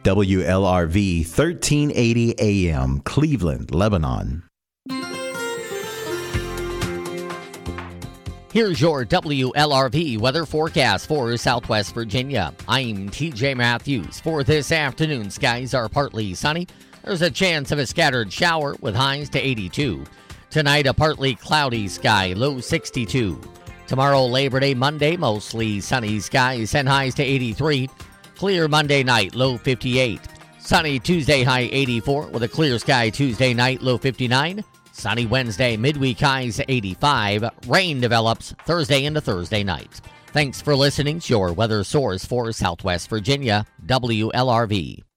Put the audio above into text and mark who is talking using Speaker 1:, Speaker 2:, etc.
Speaker 1: WLRV 1380 AM, Cleveland, Lebanon.
Speaker 2: Here's your WLRV weather forecast for Southwest Virginia. I'm TJ Matthews. For this afternoon, skies are partly sunny. There's a chance of a scattered shower with highs to 82. Tonight, a partly cloudy sky, low 62. Tomorrow, Labor Day, Monday, mostly sunny skies and highs to 83. Clear Monday night, low 58. Sunny Tuesday, high 84, with a clear sky Tuesday night, low 59. Sunny Wednesday, midweek highs 85. Rain develops Thursday into Thursday night. Thanks for listening to your weather source for Southwest Virginia, WLRV.